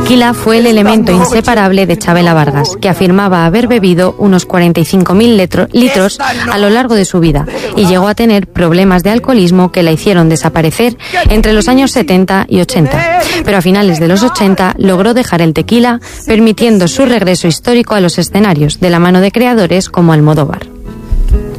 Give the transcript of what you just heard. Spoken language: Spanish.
tequila fue el elemento inseparable de Chavela Vargas, que afirmaba haber bebido unos 45.000 litros a lo largo de su vida y llegó a tener problemas de alcoholismo que la hicieron desaparecer entre los años 70 y 80. Pero a finales de los 80 logró dejar el tequila, permitiendo su regreso histórico a los escenarios, de la mano de creadores como Almodóvar.